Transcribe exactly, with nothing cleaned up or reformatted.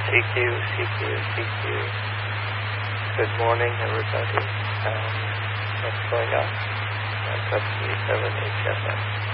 C Q, C Q, C Q. Good morning, everybody. Um, what's going on? one seven three seven H F M.